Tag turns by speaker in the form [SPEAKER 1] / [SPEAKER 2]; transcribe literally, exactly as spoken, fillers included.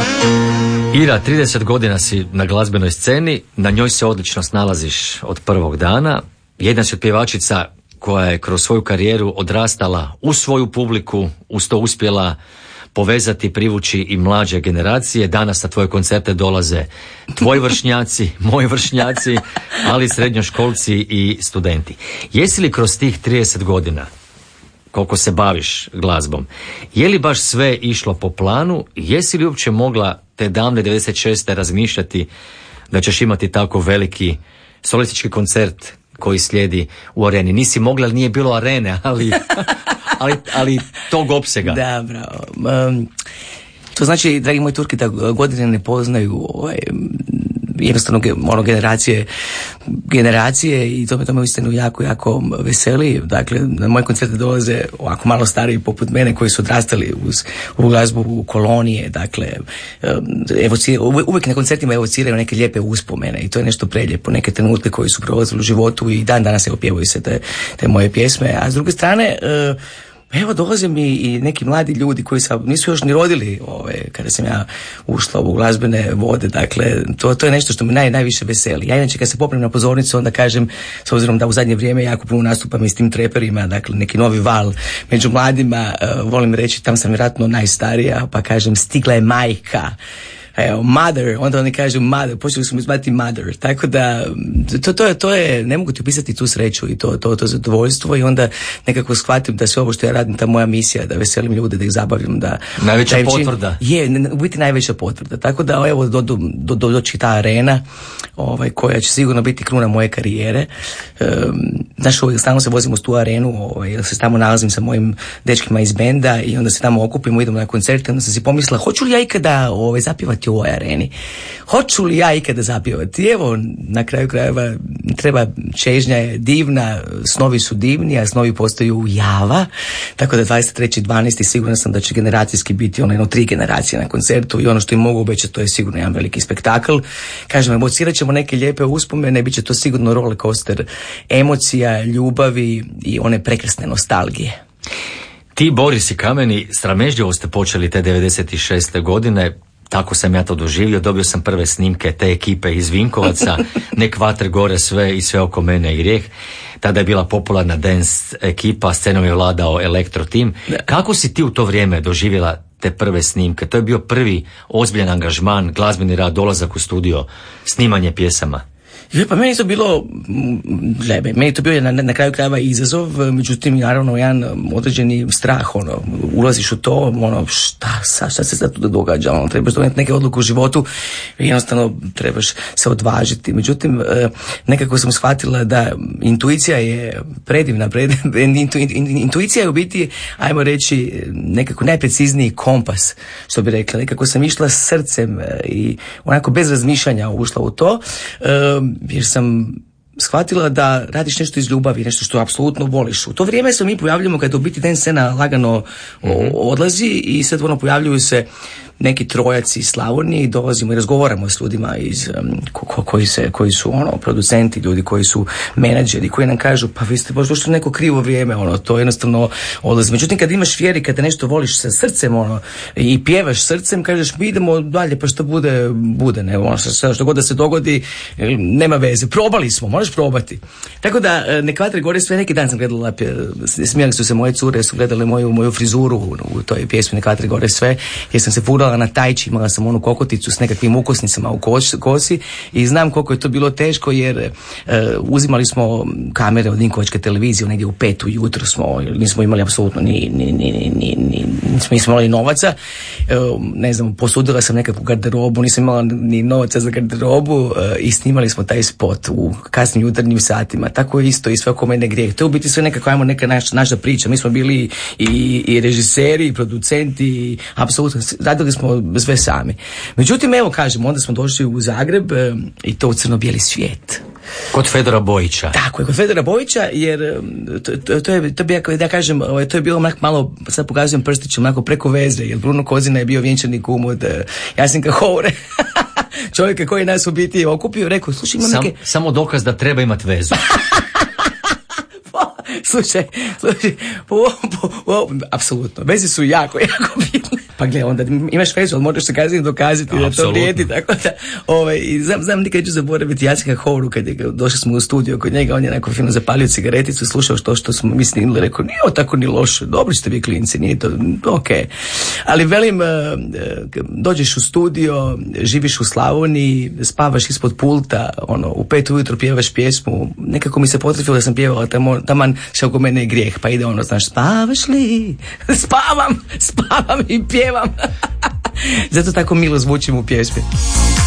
[SPEAKER 1] Ira, trideset godina si na glazbenoj sceni, na njoj se odlično snalaziš od prvog dana. Jedna si od pjevačica koja je kroz svoju karijeru odrastala u svoju publiku, uz to uspjela povezati, privući i mlađe generacije. Danas na tvoje koncerte dolaze tvoji vršnjaci, moji vršnjaci, ali srednjoškolci i studenti. Jesi li kroz tih trideset godina, koliko se baviš glazbom, je li baš sve išlo po planu? Jesi li uopće mogla te davne devedeset šeste razmišljati da ćeš imati tako veliki solistički koncert koji slijedi u areni? Nisi mogla, nije bilo arene, ali, ali, ali tog opsega.
[SPEAKER 2] Da, bravo. Um, to znači, dragi moji Turki, da godine ne poznaju ovaj, jednostavno ono, generacije generacije i to me, to me uistinu jako, jako veseli. Dakle, na moje koncerte dolaze ovako malo stariji poput mene koji su odrastali uz u glazbu u kolonije. Dakle, evocira, uvijek na koncertima evociraju neke lijepe uspomene i to je nešto prelijepo, neke trenutke koji su prolazili u životu i dan danas evo pjevaju se te, te moje pjesme. A s druge strane, evo dolaze mi i neki mladi ljudi koji sam, nisu još ni rodili ove, kada sam ja ušla u glazbene vode. Dakle, to, to je nešto što me naj, najviše veseli. Ja inače kad se popnem na pozornicu onda kažem, s obzirom da u zadnje vrijeme jako puno nastupam i s tim treperima, dakle neki novi val među mladima, uh, volim reći, tam sam vjerojatno najstarija, pa kažem stigla je majka. Evo, mother, onda oni kažu mother, počeli su mi zvati mother, tako da to, to, je, to je, ne mogu ti opisati tu sreću i to, to, to zadovoljstvo i onda nekako shvatim da sve ovo što ja radim, ta moja misija, da veselim ljude, da ih zabavim, da...
[SPEAKER 1] Najveća
[SPEAKER 2] da
[SPEAKER 1] potvrda.
[SPEAKER 2] Čin, je, u biti najveća potvrda, tako da evo do, do, do, do, doći ta arena ovaj, koja će sigurno biti kruna moje karijere. Um, znaš, uvijek stalno se vozimo uz tu arenu, ovaj, se tamo nalazim sa mojim dečkima iz benda i onda se tamo okupimo, idemo na koncerte, onda sam si pomislila, hoću li ja ikada ovaj, zapivati u ovoj areni? Hoću li ja ikada zapivati? Evo, na kraju krajeva treba, čežnja je divna, snovi su divni, a snovi postaju java, tako da dvadeset treći dvanaesti siguran sam da će generacijski biti ono jedno tri generacije na koncertu i ono što im mogu obećati, to je sigurno jedan veliki spektakl. Kažem, emocirat ćemo neke lijepe uspomene, bit će to sigurno roller coaster emocija, ljubavi i one prekrasne nostalgije.
[SPEAKER 1] Ti, Boris i Kameni, sramežljivo ste počeli te devedeset šeste godine. Tako sam ja to doživio, dobio sam prve snimke te ekipe iz Vinkovaca, nek vatre gore sve i sve oko mene i grijeh. Tada je bila popularna dance ekipa, scenom je vladao Elektro Tim. Kako si ti u to vrijeme doživjela te prve snimke? To je bio prvi ozbiljan angažman, glazbeni rad, dolazak u studio, snimanje pjesama.
[SPEAKER 2] Je, pa meni je to bilo, glebe, meni je to bio na, na kraju krajeva izazov, međutim, naravno, jedan određeni strah, ono, ulaziš u to, ono, šta, sa, šta se sad tu događa, ono, trebaš donijeti neke odluke u životu, jednostavno trebaš se odvažiti. Međutim, nekako sam shvatila da intuicija je predivna, predivna intu, intuicija je u biti, ajmo reći, nekako najprecizniji kompas, što bi rekla, nekako sam išla srcem i onako bez razmišljanja ušla u to, jer sam shvatila da radiš nešto iz ljubavi, nešto što apsolutno voliš. U to vrijeme se mi pojavljamo kada u biti dance scena lagano mm-hmm. odlazi i sad ono pojavljuju se neki trojaci iz Slavonije i dolazimo i razgovaramo s ljudima iz, um, ko, koji, se, koji su ono producenti, ljudi koji su menadžeri, koji nam kažu pa vi ste baš došli u neko krivo vrijeme, ono, to jednostavno odlazi. Međutim, kad imaš vjeri, kada nešto voliš sa srcem, ono, i pjevaš srcem, kažeš mi idemo dalje, pa što bude, bude, ne, ono, što, što god da se dogodi, nema veze, probali smo, možeš probati. Tako da, nek vatre gore sve, neki dan sam gledala, smijali su se moje cure, su gledali moju, moju frizuru u, u toj pjesmi nek vatre gore sve, jer sam se furala na tajči, imala sam onu kokoticu s nekakvim ukosnicama u kosi i znam koliko je to bilo teško jer uh, uzimali smo kamere od Vinkovačke televizije negdje u pet ujutro smo, nismo imali apsolutno ni, ni, ni, ni, ni, ni nismo imali novaca, uh, ne znam, posudila sam nekakvu garderobu, nisam imala ni novaca za garderobu uh, i snimali smo taj spot u kasnim jutarnjim satima, tako je isto i sve oko mene grijeh. To je u biti sve nekako, ajmo, neka naša, naša priča, mi smo bili i, i režiseri, i producenti, i apsolutno radili smo sve sami. Međutim, evo kažem, onda smo došli u Zagreb e, i to u crno-bijeli svijet.
[SPEAKER 1] Kod Fedora Bojića.
[SPEAKER 2] Tako je, kod Fedora Bojića, jer to, to, to je, to bi, da kažem, to je bilo malo, sad pokazujem prstićem, onako preko veze, jer Bruno Kozina je bio vjenčani kum od Jasenka Hovre. Čovjeka koji nas u biti okupio, rekao, slušaj, imam
[SPEAKER 1] Sam,
[SPEAKER 2] neke...
[SPEAKER 1] Samo dokaz da treba imati vezu.
[SPEAKER 2] Slušaj, slušaj, po, po, po, apsolutno, veze su jako, jako bitne. Pa gle, onda imaš vezu, ali možeš se kasnije dokazati da to vrijedi, tako da, ovaj, znam, znam nikad ću zaboraviti Jaceka Houru, kad je, došli smo u studio kod njega, on je onako fino zapalio cigareticu, slušao što, što smo mi snimili, rekao, nije ovo tako ni loše, dobri ste vi klinci, nije to, ok. Ali velim, dođeš u studio, živiš u Slavoniji, spavaš ispod pulta, ono, u pet ujutro pjevaš pjesmu, nekako mi se potrefilo da sam pjevala, tamo, taman se oko mene je grijeh, pa ide ono, znaš, spavaš li? Spavam, spavam i pjevam. Zato tako milo zvučim u pjesmi.